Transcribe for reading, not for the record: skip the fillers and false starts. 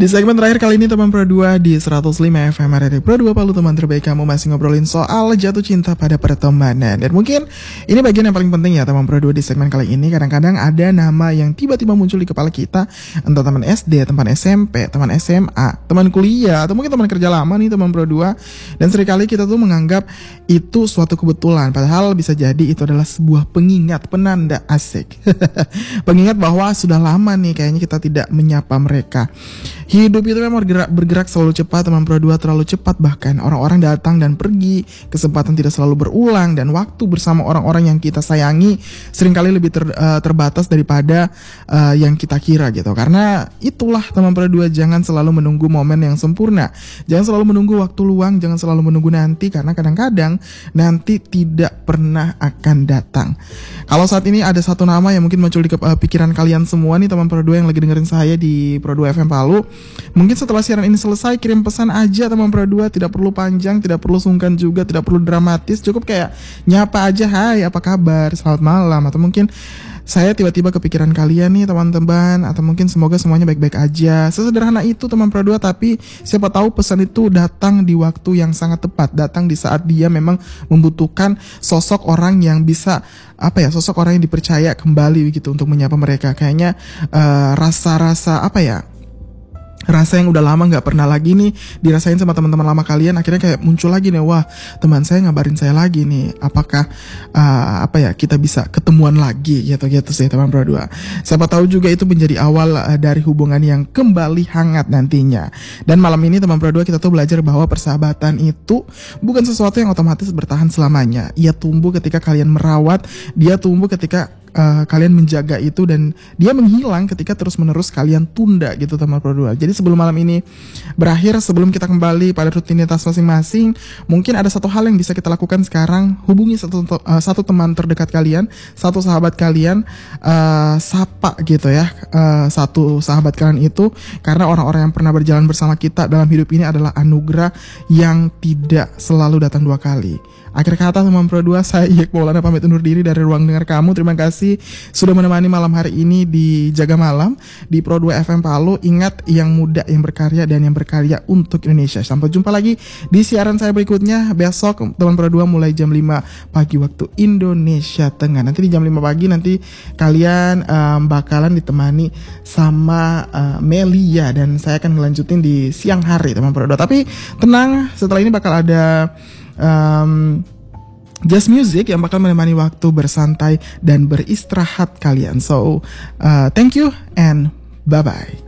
Di segmen terakhir kali ini teman Pro 2 di 105 FM Radio Pro 2 Palu, teman terbaik kamu masih ngobrolin soal jatuh cinta pada pertemanan. Dan mungkin ini bagian yang paling penting ya teman Pro 2 di segmen kali ini. Kadang-kadang ada nama yang tiba-tiba muncul di kepala kita, entah teman SD, teman SMP, teman SMA, teman kuliah, atau mungkin teman kerja lama nih teman Pro 2. Dan seringkali kita tuh menganggap itu suatu kebetulan, padahal bisa jadi itu adalah sebuah pengingat, penanda asik. Pengingat bahwa sudah lama nih kayaknya kita tidak menyapa mereka. Hidup itu memang bergerak selalu cepat teman Pro 2, terlalu cepat bahkan. Orang-orang datang dan pergi, kesempatan tidak selalu berulang, dan waktu bersama orang-orang yang kita sayangi seringkali lebih terbatas daripada yang kita kira gitu. Karena itulah teman Pro 2, jangan selalu menunggu momen yang sempurna, jangan selalu menunggu waktu luang, jangan selalu menunggu nanti, karena kadang-kadang nanti tidak pernah akan datang. Kalau saat ini ada satu nama yang mungkin muncul di pikiran kalian semua nih teman Pro 2 yang lagi dengerin saya di Pro 2 FM Palu, mungkin setelah siaran ini selesai kirim pesan aja teman Pro 2, tidak perlu panjang, tidak perlu sungkan juga, tidak perlu dramatis, cukup kayak nyapa aja, hai apa kabar, selamat malam, atau mungkin saya tiba-tiba kepikiran kalian nih teman-teman, atau mungkin semoga semuanya baik-baik aja. Sesederhana itu teman Pro 2, tapi siapa tahu pesan itu datang di waktu yang sangat tepat, datang di saat dia memang membutuhkan sosok orang yang bisa sosok orang yang dipercaya kembali gitu untuk menyapa mereka. Kayaknya rasa-rasa rasa yang udah lama gak pernah lagi nih dirasain sama teman-teman lama kalian, akhirnya kayak muncul lagi nih, wah teman saya ngabarin saya lagi nih, apakah kita bisa ketemuan lagi gitu sih teman Pro 2. Siapa tahu juga itu menjadi awal dari hubungan yang kembali hangat nantinya. Dan malam ini teman Pro 2 kita tuh belajar bahwa persahabatan itu bukan sesuatu yang otomatis bertahan selamanya. Ia tumbuh ketika kalian merawat, dia tumbuh ketika kalian menjaga itu, dan dia menghilang ketika terus-menerus kalian tunda gitu teman Pro 2. Jadi sebelum malam ini berakhir, sebelum kita kembali pada rutinitas masing-masing, mungkin ada satu hal yang bisa kita lakukan sekarang. Hubungi satu teman terdekat kalian, satu sahabat kalian, sapa gitu ya satu sahabat kalian itu, karena orang-orang yang pernah berjalan bersama kita dalam hidup ini adalah anugerah yang tidak selalu datang dua kali. Akhir kata teman Pro 2, saya Yek Maulana pamit undur diri dari ruang dengar kamu. Terima kasih sudah menemani malam hari ini di Jaga Malam di Pro 2 FM Palu. Ingat, yang muda yang berkarya dan yang berkarya untuk Indonesia. Sampai jumpa lagi di siaran saya berikutnya besok teman Pro 2 mulai jam 5 pagi waktu Indonesia Tengah. Nanti di jam 5 pagi nanti kalian bakalan ditemani sama Melia, dan saya akan melanjutin di siang hari teman Pro 2. Tapi tenang, setelah ini bakal ada jazz music yang bakal menemani waktu bersantai dan beristirahat kalian. So, thank you and bye-bye.